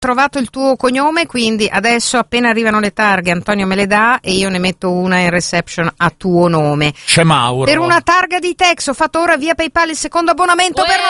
trovato il tuo cognome, quindi adesso appena arrivano le targhe Antonio me le dà e io ne metto una in reception a tuo nome. C'è Mauro. Per una targa di Tex ho fatto ora via PayPal il secondo abbonamento per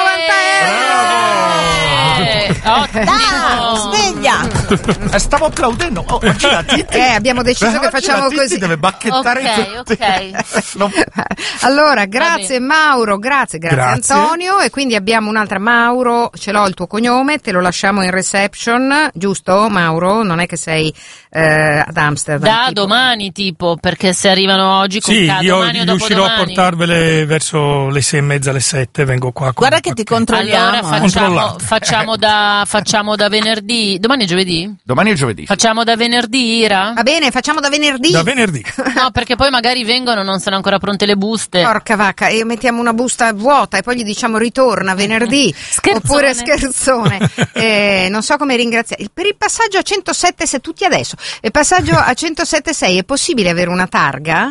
90 euro. Sveglia! Stavo applaudendo. Abbiamo deciso che facciamo così. Deve bacchettare tutti. Allora, grazie Mauro, grazie Antonio, e quindi abbiamo un'altra Mauro, ce l'ho il tuo cognome, te lo lasciamo in reception, giusto Mauro? Non è che sei ad Amsterdam? Da tipo. Domani tipo, perché se arrivano oggi con domani o dopodomani. Sì, io riuscirò a portarvele verso le 6:30, alle 7, vengo qua. Guarda che ti controlliamo. Allora facciamo da venerdì. Domani è giovedì? Domani è giovedì. Facciamo da venerdì, Ira? Va bene, facciamo da venerdì. Da venerdì. No, perché poi magari vengono, non sono ancora pronte le buste. Porca vacca, e mettiamo una busta vuota e poi gli diciamo ritorna venerdì. Oppure scherzone. Non so come ringraziare. Per il passaggio a 107, tutti adesso. Il passaggio a 107.6 è possibile avere una targa?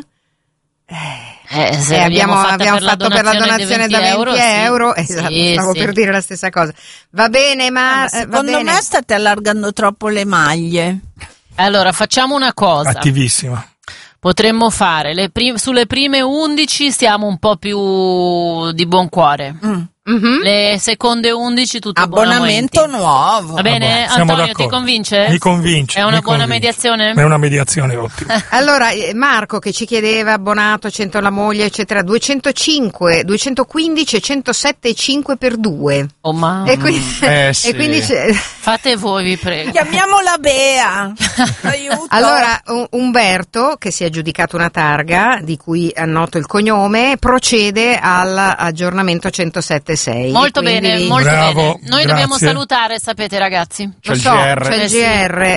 Abbiamo fatto per la donazione da 20 euro. Sì. Esatto, sì, stavo per dire la stessa cosa. Va bene, ma secondo me state allargando troppo le maglie. Allora facciamo una cosa. Attivissima. Potremmo fare sulle prime 11 siamo un po' più di buon cuore. Mm-hmm. Le seconde 11 tutto abbonamento nuovo. Va bene, Antonio, ti convince? Mi convince. È una buona mediazione? È una mediazione ottima. Allora, Marco che ci chiedeva abbonato, 100 la moglie, eccetera, 205, 215 e 107,5 per 2. Oh mamma. E quindi, sì. e quindi fate voi, vi prego. Chiamiamola Bea. Aiuto. Allora, Umberto, che si è aggiudicato una targa, di cui annoto il cognome, procede all'aggiornamento 107.6. Molto bene, molto bravo, bene. Noi grazie. Dobbiamo salutare, sapete ragazzi. C'è il GR.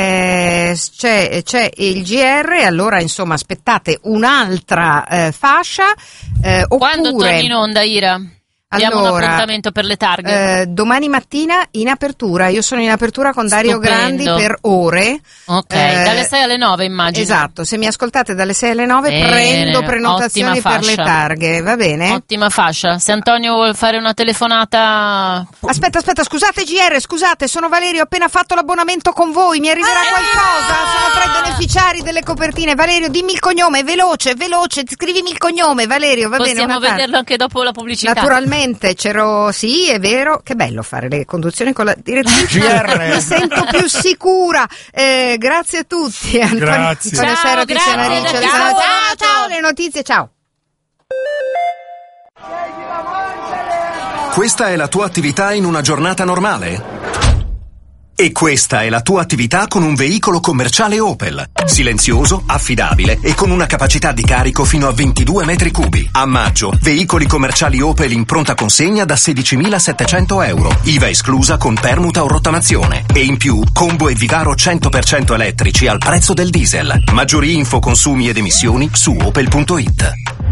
C'è il GR, allora insomma aspettate un'altra fascia. Quando oppure, torni in onda, Ira? Abbiamo un appuntamento per le targhe. Domani mattina in apertura. Io sono in apertura con Dario Grandi per ore. Ok, dalle 6 alle 9 immagino. Esatto, se mi ascoltate dalle 6 alle 9 prendo prenotazioni per le targhe, va bene? Ottima fascia. Se Antonio vuole fare una telefonata... Aspetta, scusate GR, scusate, sono Valerio, ho appena fatto l'abbonamento con voi, mi arriverà qualcosa? Sono tra i beneficiari delle copertine. Valerio, dimmi il cognome, veloce, scrivimi il cognome, Valerio, va bene? Possiamo vederlo anche dopo la pubblicità. Naturalmente. Sì, è vero, che bello fare le conduzioni con la direttrice. Mi sento più sicura. Grazie a tutti. Grazie. Buonasera Tiziana Riccio. Ciao, le notizie, ciao. Questa è la tua attività in una giornata normale? E questa è la tua attività con un veicolo commerciale Opel. Silenzioso, affidabile e con una capacità di carico fino a 22 metri cubi. A maggio, veicoli commerciali Opel in pronta consegna da 16.700 euro. IVA esclusa con permuta o rottamazione. E in più, combo e Vivaro 100% elettrici al prezzo del diesel. Maggiori info, consumi ed emissioni su opel.it.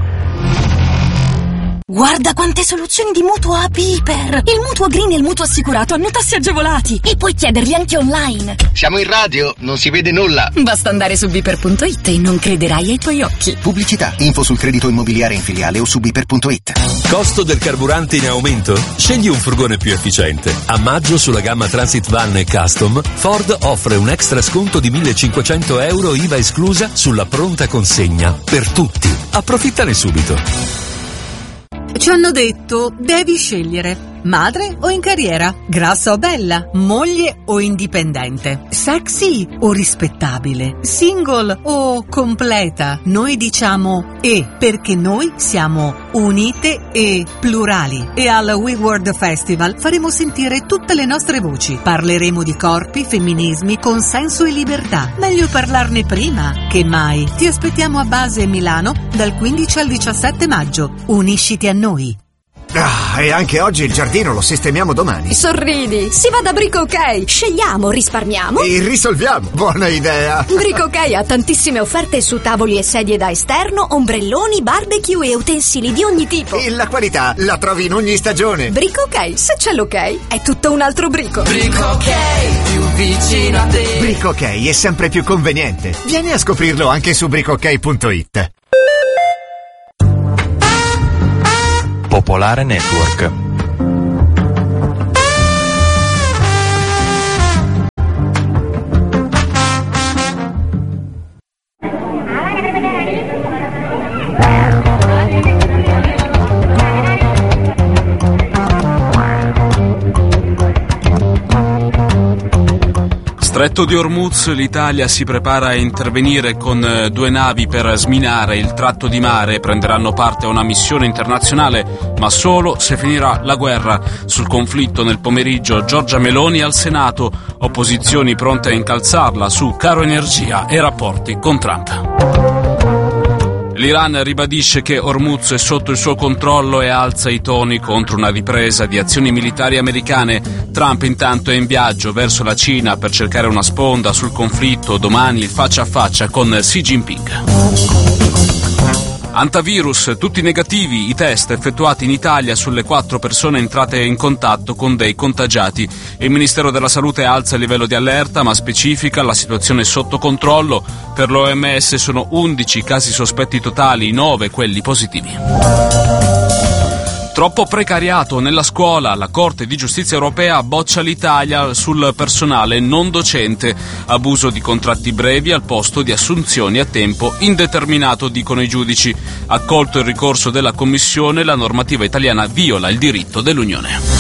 Guarda quante soluzioni di mutuo a Piper! Il mutuo green e il mutuo assicurato hanno tassi agevolati e puoi chiederli anche online. Siamo in radio, non si vede nulla. Basta andare su Piper.it e non crederai ai tuoi occhi. Pubblicità, info sul credito immobiliare in filiale o su Piper.it. Costo del carburante in aumento? Scegli un furgone più efficiente. A maggio sulla gamma Transit Van e Custom, Ford offre un extra sconto di 1.500 euro IVA esclusa sulla pronta consegna. Per tutti. Approfittane subito. Ci hanno detto, devi scegliere. Madre o in carriera? Grassa o bella? Moglie o indipendente? Sexy o rispettabile? Single o completa? Noi diciamo E, perché noi siamo unite e plurali. E al We World Festival faremo sentire tutte le nostre voci. Parleremo di corpi, femminismi, consenso e libertà. Meglio parlarne prima che mai. Ti aspettiamo a Base Milano dal 15 al 17 maggio. Unisciti a noi. E anche oggi il giardino lo sistemiamo domani. Sorridi, si va da Brico OK. Scegliamo, risparmiamo e risolviamo. Buona idea. Brico OK ha tantissime offerte su tavoli e sedie da esterno, ombrelloni, barbecue e utensili di ogni tipo. E la qualità la trovi in ogni stagione. Brico OK, se c'è l'ok, è tutto un altro brico. Brico OK, più vicino a te. Brico OK è sempre più conveniente. Vieni a scoprirlo anche su bricook.it. Popolare Network. Stretto di Hormuz, l'Italia si prepara a intervenire con 2 navi per sminare il tratto di mare. Prenderanno parte a una missione internazionale, ma solo se finirà la guerra. Sul conflitto nel pomeriggio Giorgia Meloni al Senato, opposizioni pronte a incalzarla su caro energia e rapporti con Trump. L'Iran ribadisce che Hormuz è sotto il suo controllo e alza i toni contro una ripresa di azioni militari americane. Trump intanto è in viaggio verso la Cina per cercare una sponda sul conflitto, domani il faccia a faccia con Xi Jinping. Antivirus, tutti negativi i test effettuati in Italia sulle 4 persone entrate in contatto con dei contagiati. Il Ministero della Salute alza il livello di allerta, ma specifica la situazione sotto controllo. Per l'OMS sono 11 casi sospetti totali, 9 quelli positivi. Troppo precariato nella scuola, la Corte di Giustizia europea boccia l'Italia sul personale non docente, abuso di contratti brevi al posto di assunzioni a tempo indeterminato, dicono i giudici. Accolto il ricorso della Commissione, la normativa italiana viola il diritto dell'Unione.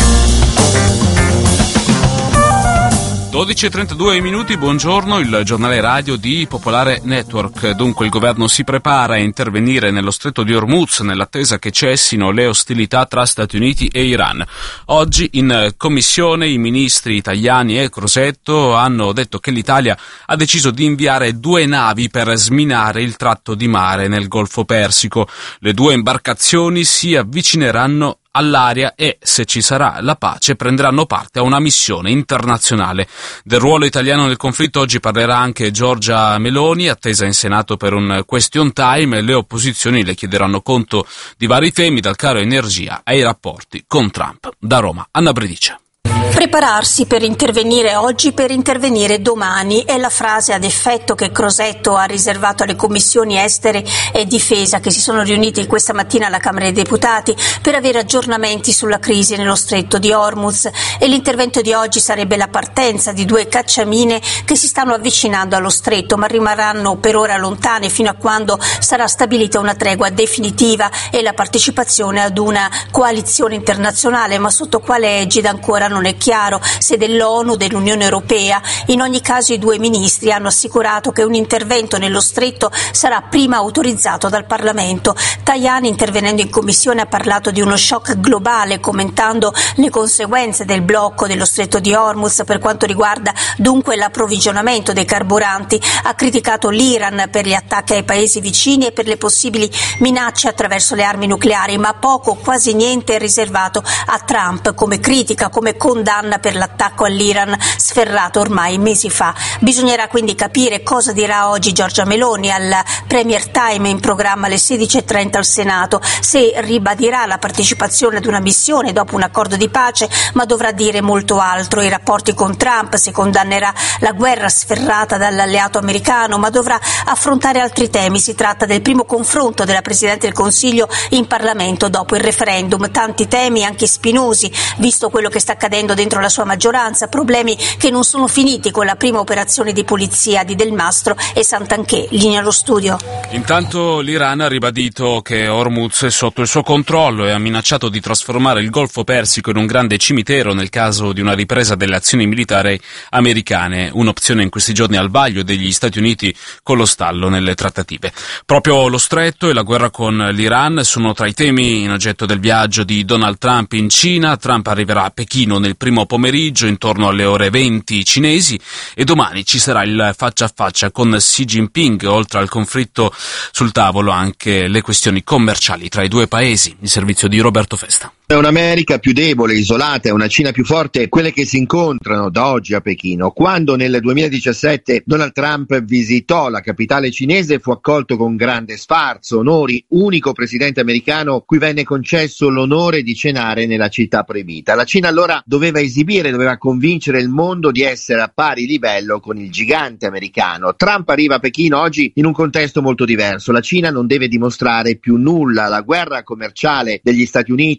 12:32 buongiorno, il giornale radio di Popolare Network. Dunque il governo si prepara a intervenire nello stretto di Hormuz nell'attesa che cessino le ostilità tra Stati Uniti e Iran. Oggi in commissione i ministri Tajani e Crosetto hanno detto che l'Italia ha deciso di inviare 2 navi per sminare il tratto di mare nel Golfo Persico. Le 2 imbarcazioni si avvicineranno all'area e, se ci sarà la pace, prenderanno parte a una missione internazionale. Del ruolo italiano nel conflitto oggi parlerà anche Giorgia Meloni, attesa in Senato per un question time, e le opposizioni le chiederanno conto di vari temi, dal caro energia ai rapporti con Trump. Da Roma, Anna Bredice. Prepararsi per intervenire oggi, per intervenire domani è la frase ad effetto che Crosetto ha riservato alle commissioni estere e difesa che si sono riunite questa mattina alla Camera dei Deputati per avere aggiornamenti sulla crisi nello stretto di Hormuz, e l'intervento di oggi sarebbe la partenza di 2 cacciamine che si stanno avvicinando allo stretto, ma rimarranno per ora lontane fino a quando sarà stabilita una tregua definitiva e la partecipazione ad una coalizione internazionale, ma sotto quale egida ancora non è chiaro, se dell'ONU, dell'Unione Europea. In ogni caso i 2 ministri hanno assicurato che un intervento nello stretto sarà prima autorizzato dal Parlamento. Tajani, intervenendo in commissione, ha parlato di uno shock globale, commentando le conseguenze del blocco dello stretto di Hormuz per quanto riguarda dunque l'approvvigionamento dei carburanti. Ha criticato l'Iran per gli attacchi ai paesi vicini e per le possibili minacce attraverso le armi nucleari, ma poco, quasi niente è riservato a Trump come critica, come condanna per l'attacco all'Iran sferrato ormai mesi fa. Bisognerà quindi capire cosa dirà oggi Giorgia Meloni al Premier Time in programma alle 16:30 al Senato, se ribadirà la partecipazione ad una missione dopo un accordo di pace, ma dovrà dire molto altro: i rapporti con Trump, se condannerà la guerra sferrata dall'alleato americano, ma dovrà affrontare altri temi. Si tratta del primo confronto della Presidente del Consiglio in Parlamento dopo il referendum, tanti temi anche spinosi, visto quello che sta accadendo dentro la sua maggioranza, problemi che non sono finiti con la prima operazione di polizia di Del Mastro e Santanchè. Linea allo studio. Intanto l'Iran ha ribadito che Hormuz è sotto il suo controllo e ha minacciato di trasformare il Golfo Persico in un grande cimitero nel caso di una ripresa delle azioni militari americane, un'opzione in questi giorni al vaglio degli Stati Uniti con lo stallo nelle trattative. Proprio lo stretto e la guerra con l'Iran sono tra i temi in oggetto del viaggio di Donald Trump in Cina. Trump arriverà a Pechino nel primo pomeriggio intorno alle ore 20 cinesi e domani ci sarà il faccia a faccia con Xi Jinping. Oltre al conflitto sul tavolo anche le questioni commerciali tra i 2 paesi. Il servizio di Roberto Festa. È un'America più debole, isolata, e una Cina più forte, quelle che si incontrano da oggi a Pechino. Quando nel 2017 Donald Trump visitò la capitale cinese fu accolto con grande sfarzo, onori, unico presidente americano cui venne concesso l'onore di cenare nella città proibita. La Cina allora doveva convincere il mondo di essere a pari livello con il gigante americano. Trump arriva a Pechino oggi in un contesto molto diverso. La Cina non deve dimostrare più nulla. La guerra commerciale degli Stati Uniti con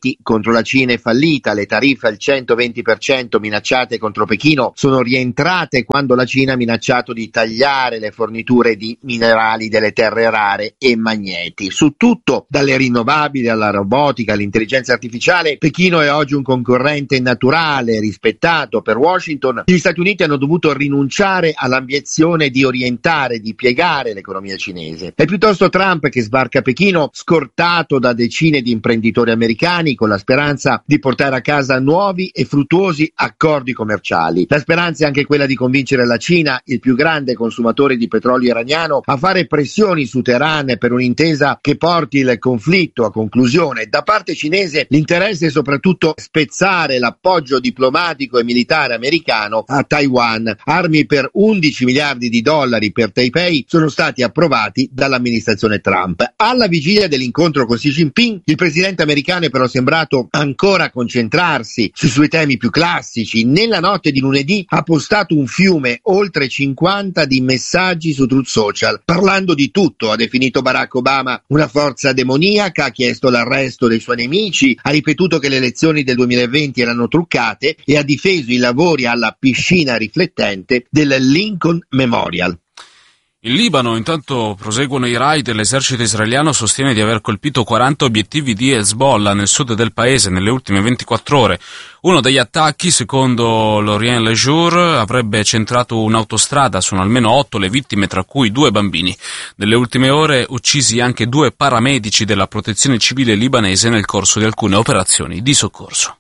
contro la Cina è fallita, le tariffe al 120% minacciate contro Pechino sono rientrate quando la Cina ha minacciato di tagliare le forniture di minerali delle terre rare e magneti. Su tutto, dalle rinnovabili alla robotica, all'intelligenza artificiale, Pechino è oggi un concorrente naturale, rispettato. Per Washington, gli Stati Uniti hanno dovuto rinunciare all'ambizione di orientare, di piegare l'economia cinese. È piuttosto Trump che sbarca a Pechino, scortato da decine di imprenditori americani, con la speranza di portare a casa nuovi e fruttuosi accordi commerciali. La speranza è anche quella di convincere la Cina, il più grande consumatore di petrolio iraniano, a fare pressioni su Teheran per un'intesa che porti il conflitto a conclusione. Da parte cinese l'interesse è soprattutto spezzare l'appoggio diplomatico e militare americano a Taiwan. Armi per $11 miliardi per Taipei sono stati approvati dall'amministrazione Trump. Alla vigilia dell'incontro con Xi Jinping, il presidente americano è però sembrato ancora concentrarsi sui suoi temi più classici. Nella notte di lunedì ha postato un fiume, oltre 50 di messaggi su Truth Social, parlando di tutto. Ha definito Barack Obama una forza demoniaca, ha chiesto l'arresto dei suoi nemici, ha ripetuto che le elezioni del 2020 erano truccate e ha difeso i lavori alla piscina riflettente del Lincoln Memorial. In Libano intanto proseguono i raid. L'esercito israeliano sostiene di aver colpito 40 obiettivi di Hezbollah nel sud del paese nelle ultime 24 ore. Uno degli attacchi, secondo l'Orient Le Jour, avrebbe centrato un'autostrada. Sono almeno 8 le vittime, tra cui 2 bambini. Nelle ultime ore uccisi anche 2 paramedici della protezione civile libanese nel corso di alcune operazioni di soccorso.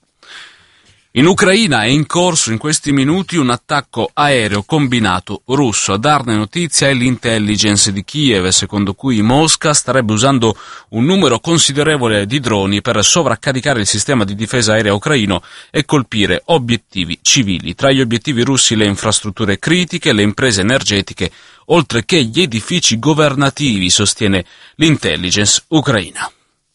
In Ucraina è in corso in questi minuti un attacco aereo combinato russo. A darne notizia è l'intelligence di Kiev, secondo cui Mosca starebbe usando un numero considerevole di droni per sovraccaricare il sistema di difesa aerea ucraino e colpire obiettivi civili. Tra gli obiettivi russi le infrastrutture critiche, le imprese energetiche, oltre che gli edifici governativi, sostiene l'intelligence ucraina.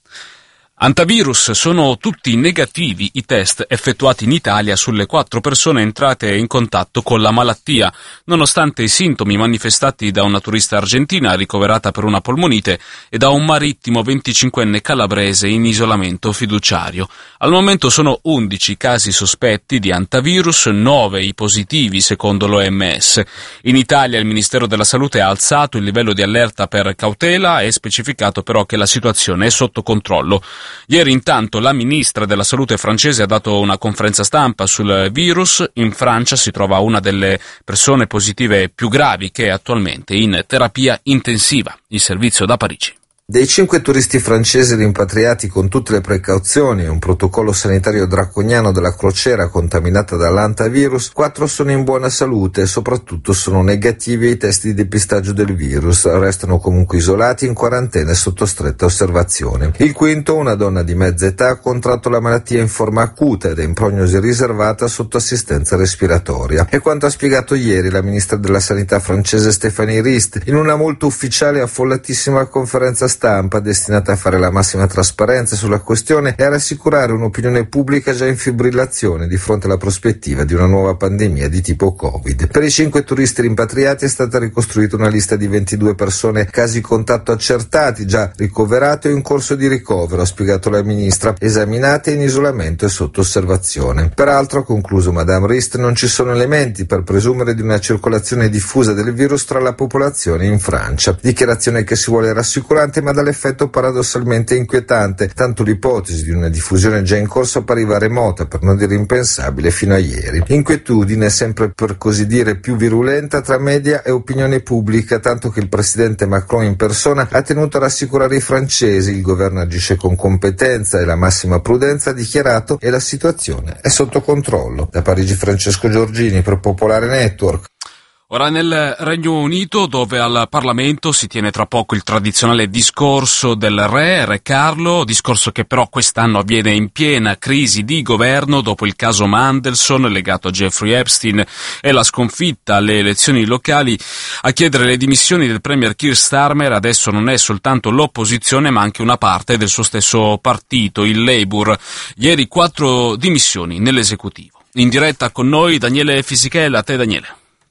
Antivirus, sono tutti negativi i test effettuati in Italia sulle 4 persone entrate in contatto con la malattia, nonostante i sintomi manifestati da una turista argentina ricoverata per una polmonite e da un marittimo 25enne calabrese in isolamento fiduciario. Al momento sono 11 casi sospetti di antivirus, 9 i positivi secondo l'OMS. In Italia il Ministero della Salute ha alzato il livello di allerta per cautela e specificato però che la situazione è sotto controllo. Ieri intanto la ministra della Salute francese ha dato una conferenza stampa sul virus. In Francia si trova una delle persone positive più gravi che è attualmente in terapia intensiva. Il servizio da Parigi. Dei 5 turisti francesi rimpatriati con tutte le precauzioni e un protocollo sanitario draconiano della crociera contaminata dall'antivirus, 4 sono in buona salute e soprattutto sono negativi ai test di depistaggio del virus, restano comunque isolati in quarantena e sotto stretta osservazione. Il quinto, una donna di mezza età, ha contratto la malattia in forma acuta ed è in prognosi riservata sotto assistenza respiratoria. È quanto ha spiegato ieri la ministra della Sanità francese Stéphanie Rist in una molto ufficiale e affollatissima conferenza stampa destinata a fare la massima trasparenza sulla questione e a rassicurare un'opinione pubblica già in fibrillazione di fronte alla prospettiva di una nuova pandemia di tipo Covid. Per i 5 turisti rimpatriati è stata ricostruita una lista di 22 persone casi contatto accertati, già ricoverate o in corso di ricovero, ha spiegato la ministra, esaminate in isolamento e sotto osservazione. Peraltro, ha concluso Madame Rist, non ci sono elementi per presumere di una circolazione diffusa del virus tra la popolazione in Francia. Dichiarazione che si vuole rassicurante ma dall'effetto paradossalmente inquietante, tanto l'ipotesi di una diffusione già in corso appariva remota, per non dire impensabile, fino a ieri. Inquietudine sempre per così dire più virulenta tra media e opinione pubblica, tanto che il presidente Macron in persona ha tenuto a rassicurare i francesi, il governo agisce con competenza e la massima prudenza, ha dichiarato, e la situazione è sotto controllo. Da Parigi Francesco Giorgini per Popolare Network. Ora nel Regno Unito, dove al Parlamento si tiene tra poco il tradizionale discorso del Re Carlo, discorso che però quest'anno avviene in piena crisi di governo dopo il caso Mandelson legato a Jeffrey Epstein e la sconfitta alle elezioni locali. A chiedere le dimissioni del premier Keir Starmer adesso non è soltanto l'opposizione ma anche una parte del suo stesso partito, il Labour. Ieri 4 dimissioni nell'esecutivo. In diretta con noi Daniele Fisichella. A te Daniele.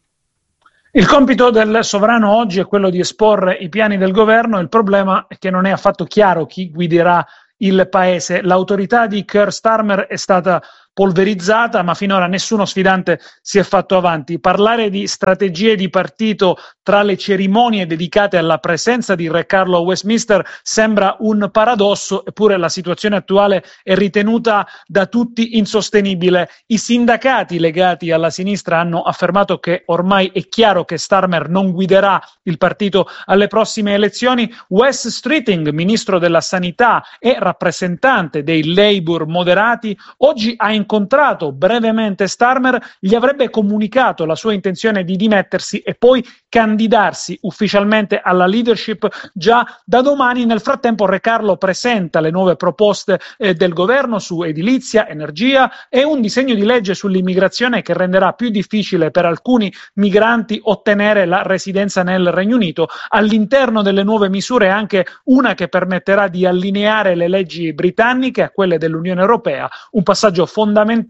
Il compito del sovrano oggi è quello di esporre i piani del governo. Il problema è che non è affatto chiaro chi guiderà il paese. L'autorità di Keir Starmer è stata polverizzata, ma finora nessuno sfidante si è fatto avanti. Parlare di strategie di partito tra le cerimonie dedicate alla presenza di Re Carlo a Westminster sembra un paradosso, eppure la situazione attuale è ritenuta da tutti insostenibile. I sindacati legati alla sinistra hanno affermato che ormai è chiaro che Starmer non guiderà il partito alle prossime elezioni. Wes Streeting, ministro della sanità e rappresentante dei Labour moderati, oggi ha incontrato brevemente Starmer, gli avrebbe comunicato la sua intenzione di dimettersi e poi candidarsi ufficialmente alla leadership già da domani. Nel frattempo Re Carlo presenta le nuove proposte del governo su edilizia, energia e un disegno di legge sull'immigrazione che renderà più difficile per alcuni migranti ottenere la residenza nel Regno Unito. All'interno delle nuove misure anche una che permetterà di allineare le leggi britanniche a quelle dell'Unione Europea, un passaggio fondamentale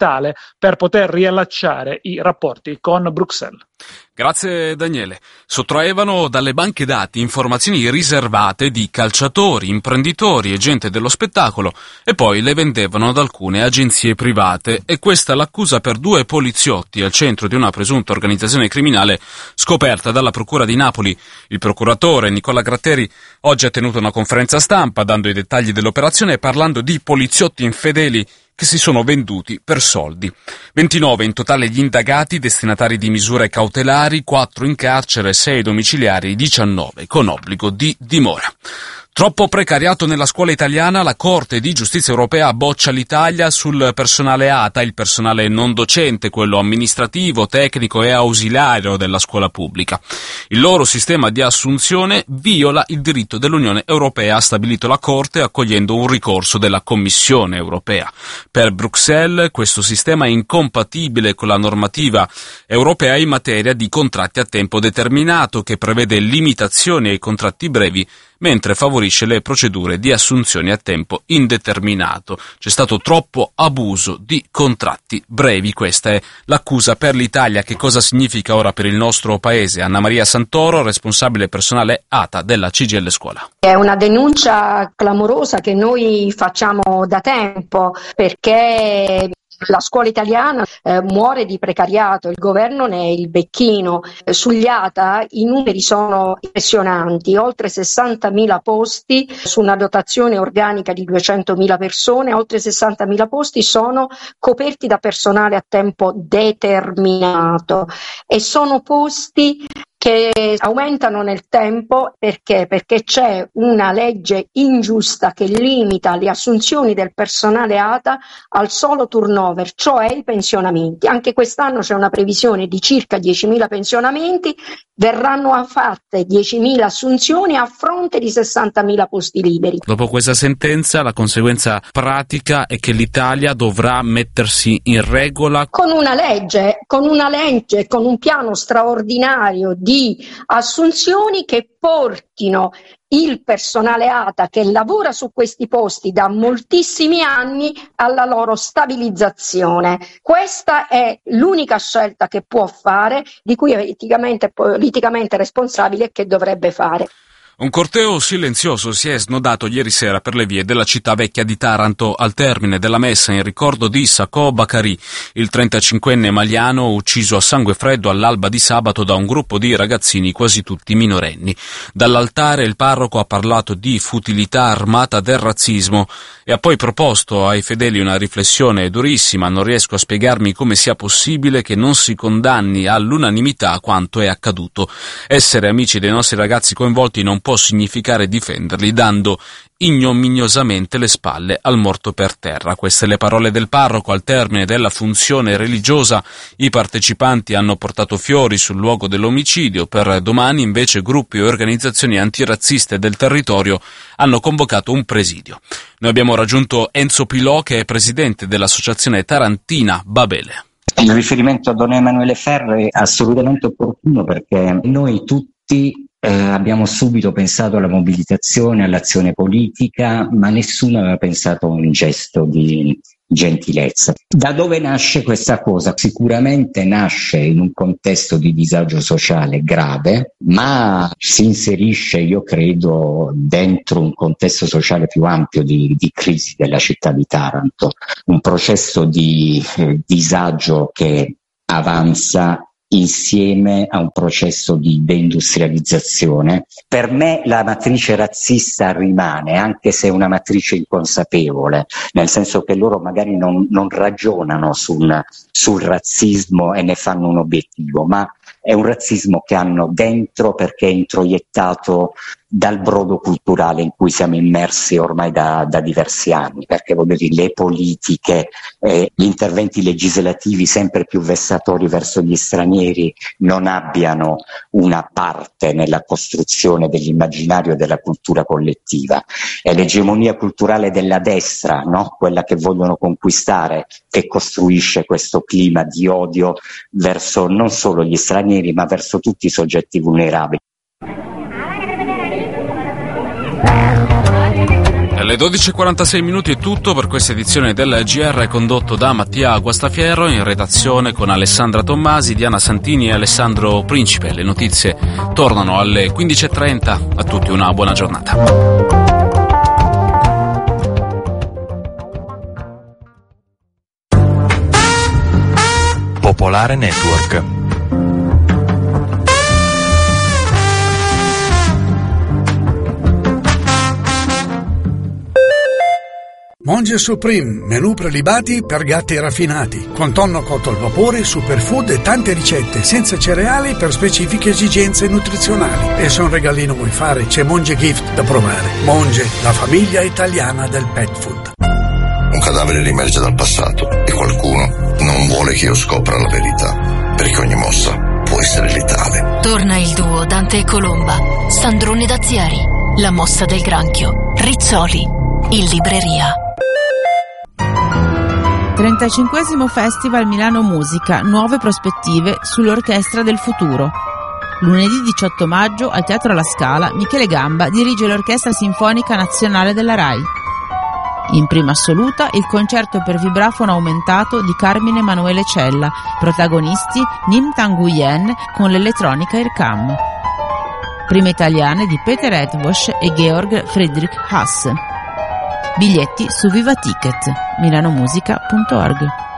per poter riallacciare i rapporti con Bruxelles. Grazie Daniele. Sottraevano dalle banche dati informazioni riservate di calciatori, imprenditori e gente dello spettacolo e poi le vendevano ad alcune agenzie private, e questa è l'accusa per 2 poliziotti al centro di una presunta organizzazione criminale scoperta dalla Procura di Napoli. Il procuratore Nicola Gratteri oggi ha tenuto una conferenza stampa dando i dettagli dell'operazione e parlando di poliziotti infedeli che si sono venduti per soldi. 29 in totale gli indagati, destinatari di misure cautelari, 4 in carcere, 6 domiciliari, 19 con obbligo di dimora. Troppo precariato nella scuola italiana, la Corte di Giustizia europea boccia l'Italia sul personale ATA, il personale non docente, quello amministrativo, tecnico e ausiliario della scuola pubblica. Il loro sistema di assunzione viola il diritto dell'Unione Europea, ha stabilito la Corte accogliendo un ricorso della Commissione Europea. Per Bruxelles questo sistema è incompatibile con la normativa europea in materia di contratti a tempo determinato, che prevede limitazioni ai contratti brevi mentre favorisce le procedure di assunzioni a tempo indeterminato. C'è stato troppo abuso di contratti brevi, questa è l'accusa per l'Italia. Che cosa significa ora per il nostro paese? Anna Maria Santoro, responsabile personale ATA della CGIL Scuola. È una denuncia clamorosa che noi facciamo da tempo, perché la scuola italiana muore di precariato, il governo ne è il becchino. Sugli ATA i numeri sono impressionanti, oltre 60.000 posti su una dotazione organica di 200.000 persone, oltre 60.000 posti sono coperti da personale a tempo determinato, e sono posti che aumentano nel tempo. Perché? Perché c'è una legge ingiusta che limita le assunzioni del personale ATA al solo turnover, cioè i pensionamenti. Anche quest'anno c'è una previsione di circa 10.000 pensionamenti, verranno fatte 10.000 assunzioni a fronte di 60.000 posti liberi. Dopo questa sentenza la conseguenza pratica è che l'Italia dovrà mettersi in regola con una legge, con un piano straordinario di assunzioni che portino il personale ATA che lavora su questi posti da moltissimi anni alla loro stabilizzazione. Questa è l'unica scelta che può fare, di cui è politicamente responsabile e che dovrebbe fare. Un corteo silenzioso si è snodato ieri sera per le vie della città vecchia di Taranto al termine della messa in ricordo di Sacco Bakari, il 35enne maliano ucciso a sangue freddo all'alba di sabato da un gruppo di ragazzini quasi tutti minorenni. Dall'altare il parroco ha parlato di futilità armata del razzismo e ha poi proposto ai fedeli una riflessione durissima. Non riesco a spiegarmi come sia possibile che non si condanni all'unanimità quanto è accaduto. Essere amici dei nostri ragazzi coinvolti non può significare difenderli dando ignominiosamente le spalle al morto per terra. Queste le parole del parroco al termine della funzione religiosa. I partecipanti hanno portato fiori sul luogo dell'omicidio. Per domani invece gruppi e organizzazioni antirazziste del territorio hanno convocato un presidio. Noi abbiamo raggiunto Enzo Pilò, che è presidente dell'associazione tarantina Babele. Il riferimento a Don Emanuele Ferri è assolutamente opportuno, perché noi tutti abbiamo subito pensato alla mobilitazione, all'azione politica, ma nessuno aveva pensato a un gesto di gentilezza. Da dove nasce questa cosa? Sicuramente nasce in un contesto di disagio sociale grave, ma si inserisce, io credo, dentro un contesto sociale più ampio di crisi della città di Taranto, un processo di disagio che avanza insieme a un processo di deindustrializzazione. Per me la matrice razzista rimane, anche se è una matrice inconsapevole, nel senso che loro magari non ragionano sul razzismo e ne fanno un obiettivo, ma è un razzismo che hanno dentro perché è introiettato dal brodo culturale in cui siamo immersi ormai da diversi anni, perché voglio dire, le politiche, gli interventi legislativi sempre più vessatori verso gli stranieri non abbiano una parte nella costruzione dell'immaginario della cultura collettiva. È l'egemonia culturale della destra, no? Quella che vogliono conquistare, che costruisce questo clima di odio verso non solo gli stranieri ma verso tutti i soggetti vulnerabili. Alle 12:46 è tutto per questa edizione del GR, condotto da Mattia Guastafiero, in redazione con Alessandra Tommasi, Diana Santini e Alessandro Principe. Le notizie tornano alle 15:30. A tutti una buona giornata. Popolare Network. Monge Supreme, menù prelibati per gatti raffinati, con tonno cotto al vapore, superfood e tante ricette senza cereali per specifiche esigenze nutrizionali. E se un regalino vuoi fare, c'è Monge Gift da provare. Monge, la famiglia italiana del pet food. Un cadavere riemerge dal passato e qualcuno non vuole che io scopra la verità, perché ogni mossa può essere letale. Torna il duo Dante e Colomba, Sandrone Dazieri, La mossa del granchio, Rizzoli, in libreria. 35° Festival Milano Musica, nuove prospettive sull'Orchestra del Futuro. Lunedì 18 maggio al Teatro La Scala Michele Gamba dirige l'Orchestra Sinfonica Nazionale della RAI. In prima assoluta il concerto per vibrafono aumentato di Carmine Emanuele Cella, protagonisti Nim Tanguyen con l'elettronica Irkam. Prime italiane di Peter Edvosh e Georg Friedrich Haas. Biglietti su Viva Ticket, milanomusica.org.